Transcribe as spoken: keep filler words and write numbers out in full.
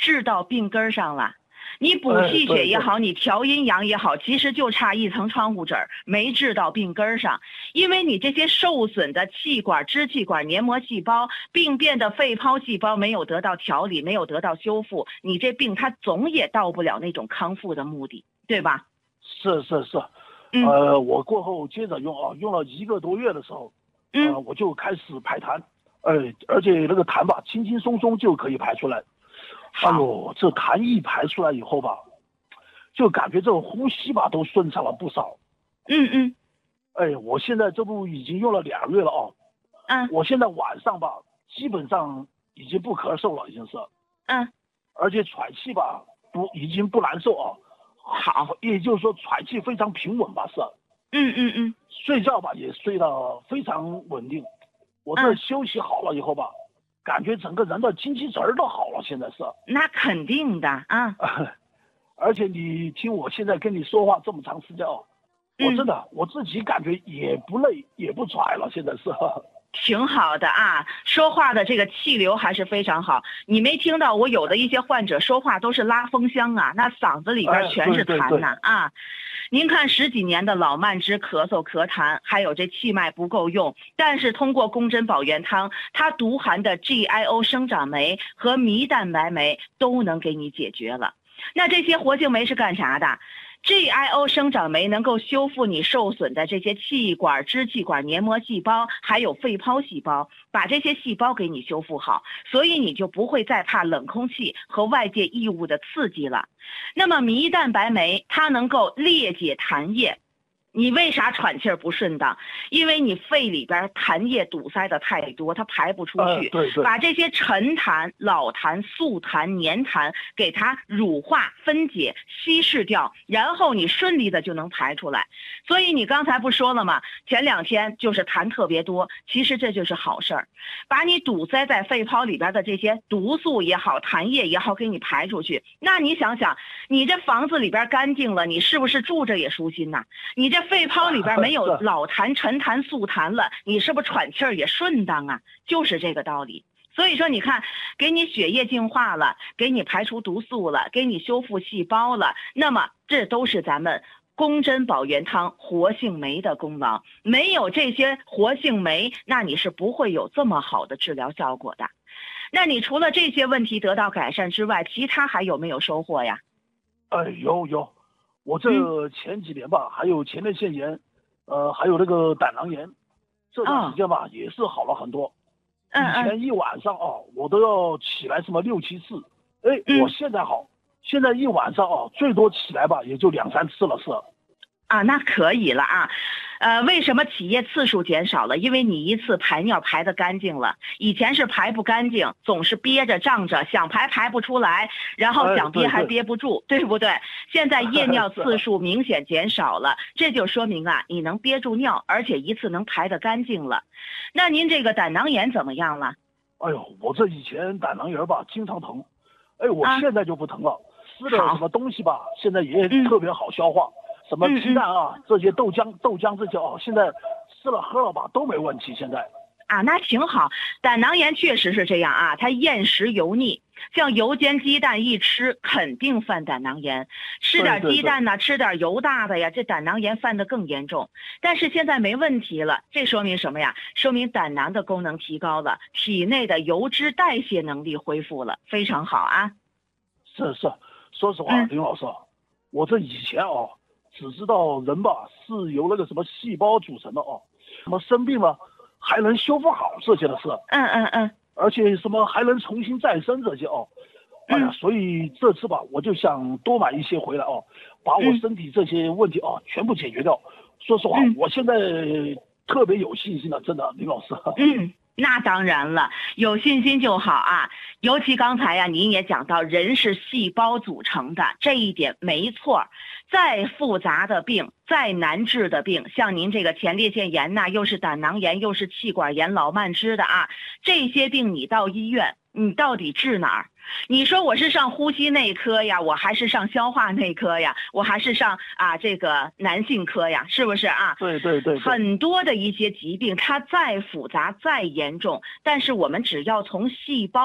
治到病根上了。你补气血也好，你调阴阳也好，其实就差一层窗户纸儿，没治到病根上。因为你这些受损的气管、支气管、黏膜细胞、病变的肺泡细胞没有得到调理，没有得到修复，你这病它总也到不了那种康复的目的，对吧？ 是是是， 嗯、 呃，我过后接着用啊，用了一个多月的时候，呃， 嗯， 我就开始排痰，呃，而且那个痰吧，轻轻松松就可以排出来。哎呦，这痰一排出来以后吧，就感觉这个呼吸吧都顺畅了不少。 嗯嗯。 哎，我现在这不已经用了两个月了哦。 嗯。 我现在晚上吧，基本上已经不咳嗽了，已经是。 嗯。 而且喘气吧，不已经不难受啊。 好， 也就是说喘气非常平稳吧，是。 嗯嗯嗯。 睡觉吧也睡得非常稳定。我这休息好了以后吧。嗯，感觉整个人的精气神儿都好了，现在是。 那肯定的啊。 而且你听我现在跟你说话这么长时间哦， 嗯、 我真的我自己感觉也不累也不喘了，现在是。 挺好的啊，说话的这个气流还是非常好。你没听到我有的一些患者说话都是拉风箱啊，那嗓子里边全是痰呐、 哎、对对对啊。您看十几年的老慢支、咳嗽、咳痰，还有这气脉不够用，但是通过宫针保元汤，它独含的 G I O 生长酶和胰蛋白酶都能给你解决了。那这些活性酶是干啥的？G I O 生长酶能够修复你受损的这些气管、支气管、黏膜细胞，还有肺泡细胞，把这些细胞给你修复好，所以你就不会再怕冷空气和外界异物的刺激了。那么胰蛋白酶它能够裂解痰液。你为啥喘气儿不顺当？因为你肺里边痰液堵塞的太多，它排不出去， 呃、对对， 把这些沉痰、老痰、素痰、黏痰给它乳化、分解、稀释掉，然后你顺利的就能排出来。所以你刚才不说了吗？前两天就是痰特别多，其实这就是好事儿，把你堵塞在肺泡里边的这些毒素也好、痰液也好给你排出去。那你想想，你这房子里边干净了，你是不是住着也舒心呐？你这肺泡里边没有老痰、沉痰、素痰了，你是不是喘气儿也顺当啊？就是这个道理。所以说你看，给你血液净化了，给你排除毒素了，给你修复细胞了，那么这都是咱们宫针保元汤活性酶的功劳。没有这些活性酶，那你是不会有这么好的治疗效果的。那你除了这些问题得到改善之外，其他还有没有收获呀？ 哎，有有。我这前几年吧，嗯、还有前列腺炎，呃，还有那个胆囊炎，这段时间吧、哦、也是好了很多。 嗯以前一晚上哦，我都要起来什么六七次，哎，嗯、我现在好，现在一晚上哦，最多起来吧也就两三次了，是。 啊，那可以了啊。呃，为什么起夜次数减少了？因为你一次排尿排得干净了，以前是排不干净，总是憋着胀着，想排排不出来，然后想憋还憋不住，哎、对, 对, 对不对？现在夜尿次数明显减少了，这就说明啊，你能憋住尿，而且一次能排得干净了。那您这个胆囊炎怎么样了？ 哎呦，我这以前胆囊炎吧经常疼，哎，我现在就不疼了，吃的什么东西吧，现在也特别好消化。嗯什么鸡蛋啊，嗯嗯这些豆浆、豆浆这些哦，现在吃了喝了吧都没问题。现在啊，那挺好。胆囊炎确实是这样啊，它厌食油腻，像油煎鸡蛋一吃，肯定犯胆囊炎。吃点鸡蛋呢，吃点油大的呀，这胆囊炎犯得更严重。但是现在没问题了，这说明什么呀？说明胆囊的功能提高了，体内的油脂代谢能力恢复了，非常好啊。 是是，说实话，嗯、林老师，我这以前哦。只知道人吧是由那个什么细胞组成的哦，什么生病了还能修复好这些的事， 嗯嗯嗯， 而且什么还能重新再生这些哦，哎呀，所以这次吧我就想多买一些回来哦，把我身体这些问题哦全部解决掉。说实话，我现在特别有信心了，真的，林老师。 嗯。那当然了，有信心就好啊。尤其刚才呀、啊，您也讲到人是细胞组成的，这一点没错。再复杂的病，再难治的病，像您这个前列腺炎呐、啊，又是胆囊炎，又是气管炎、老慢支的啊，这些病你到医院，你到底治哪儿？你说我是上呼吸内科呀，我还是上消化内科呀，我还是上啊这个男性科呀，是不是啊？ 对对 对, 对。 很多的一些疾病，它再复杂再严重，但是我们只要从细胞